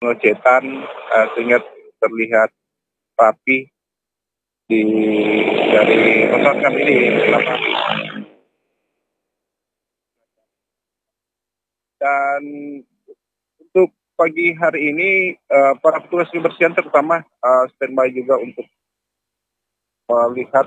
pengecetan sehingga terlihat rapi dari pesawat kami di lapangan. Dan untuk pagi hari ini para petugas kebersihan terutama standby juga untuk melihat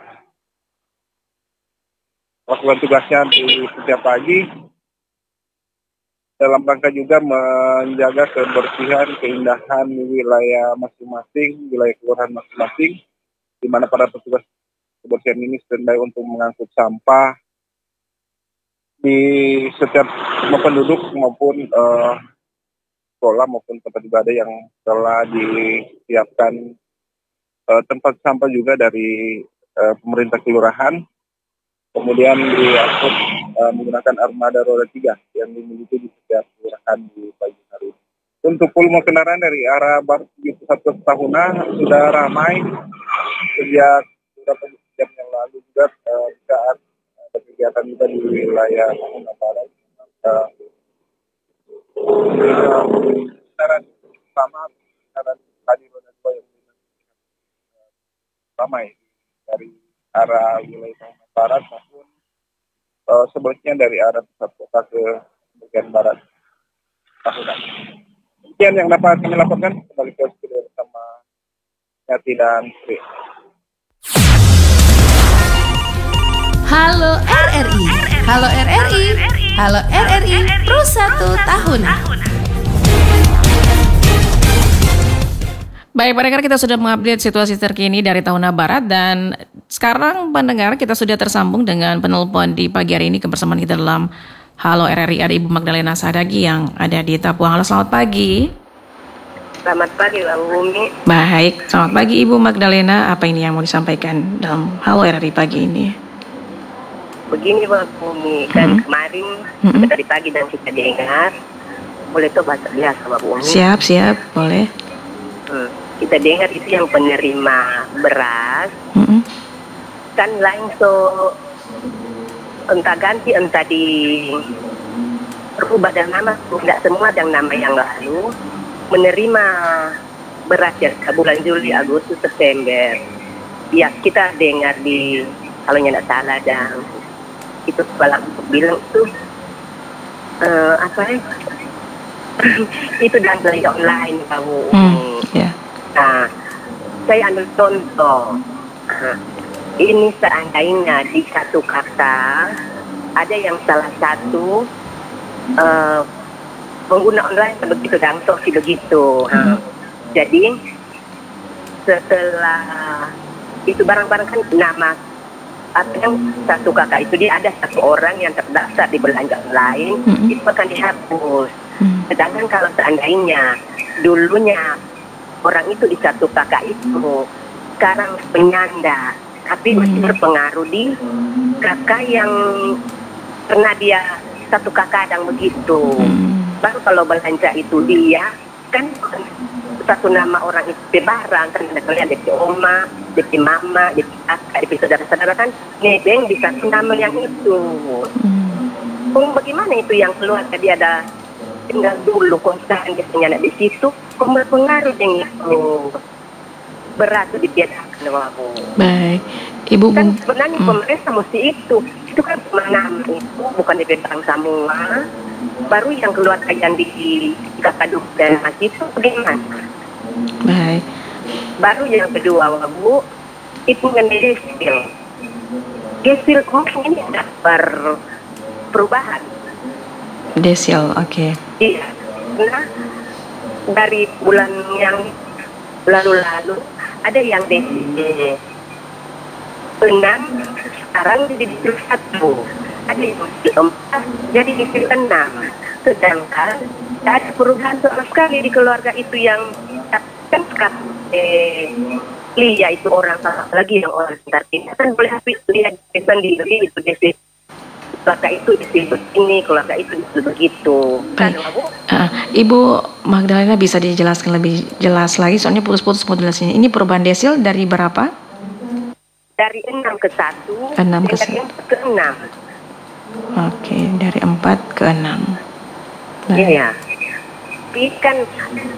melakukan tugasnya di setiap pagi dalam rangka juga menjaga kebersihan, keindahan wilayah masing-masing, wilayah kelurahan masing-masing, di mana para petugas kebersihan ini standby untuk mengangkut sampah di setiap penduduk maupun sekolah maupun tempat ibadah yang telah disiapkan tempat sampah juga dari pemerintah kelurahan. Kemudian diangkut menggunakan armada roda 3 yang dimiliki di setiap kelurahan di pagi hari ini. Untuk volume kendaraan dari arah barat menuju pusat ke Tahuna sudah ramai sejak beberapa jam yang lalu juga saat ada kegiatan juga di wilayah Tahuna Barat. Kendaraan utama kendaraan tadi roda 2 yang ramai dari arah wilayah Tahuna Barat maupun sebaliknya dari arah pusat kota ke bagian barat Tahuna. Demikian yang dapat kami laporkan, kembali ke studio bersama Yati dan Sri. Halo RRI, halo RRI, halo RRI Pro 1 Tahuna. Baik pendengar, kita sudah mengupdate situasi terkini dari Tahuna Barat dan sekarang pendengar kita sudah tersambung dengan penelpon di pagi hari ini kebersamaan kita dalam Halo RRI ada Ibu Magdalena Sadagi yang ada di Tapuang. Halo, selamat pagi. Selamat pagi, Bang Bumi. Baik, selamat pagi Ibu Magdalena. Apa ini yang mau disampaikan dalam Halo RRI pagi ini? Begini Bang Bumi, kan kemarin tadi pagi dan kita dengar, boleh tuh bahasa biasa Bang Bumi. Siap, boleh. Kita dengar itu yang penerima beras, kan langsung entah ganti entah di rubah dan nama, tidak semua dan nama yang lalu menerima beras ya bulan Juli, Agustus, September. Ya kita dengar di kalau tidak salah dan itu kepala bilang itu apa ya? Itu dan beli online kamu. Nah, saya ambil contoh. Ini seandainya di satu kata ada yang salah satu pengguna online begitu dan sosial begitu. Jadi setelah itu barang-barang kan nama apa yang satu kakak itu dia ada satu orang yang terdaftar di belanja lain itu akan dihapus. Sedangkan kalau seandainya dulunya orang itu di satu kakak itu sekarang penyanda tapi masih berpengaruh di kakak yang pernah dia satu kakak yang begitu. Baru kalau belanja itu dia kan satu nama orang itu barang kan ada kalian DP oma, DP mama, DP kakak, DP saudara-saudara kan nebeng di satu nama yang itu. Bagaimana itu yang keluar tadi ada tinggal dulu konsen biasanya di situ berpengaruh dengan itu berat dibiarkan aku. Baik, Ibu kan sebenarnya pemerintah mesti itu kan nama itu bukan DP barang semua. Baru yang keluar kajian di Kakaduk dan Mas itu bagaimana? Baik. Baru yang kedua, Bu, itu mengenai desil. Desil mungkin ini ada perubahan. Desil, oke. Iya. Nah, dari bulan yang lalu-lalu ada yang desil 6, sekarang jadi desil 1. Ada yang desil 4, jadi desil 6. Sedangkan ada perubahan sama sekali di keluarga itu yang kan sekarang Lia itu orang sama lagi yang orang sekitar ini kan boleh lihat sendiri itu desil keluarga itu disebut ini, keluarga itu disebut begitu. Kan, Ibu Magdalena bisa dijelaskan lebih jelas lagi soalnya putus-putus modulasinya. Ini perubahan desil dari berapa? Dari 6 ke 1. 6 ke 1. Dari 4 ke 6. Oke, dari 4 ke 6. Iya. Tapi kan